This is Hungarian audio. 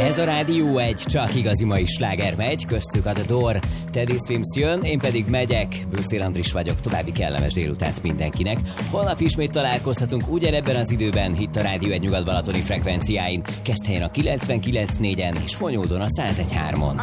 Ez a Rádió egy csak igazi mai sláger megy, köztük a The Door, Teddy Swims jön, én pedig megyek, Bőszél Andris vagyok, további kellemes délutánt mindenkinek. Holnap ismét találkozhatunk ugyanebben az időben, itt a Rádió egy nyugat-balatoni frekvenciáin, Keszthelyen a 99.4-en és Fonyódon a 101.3-on.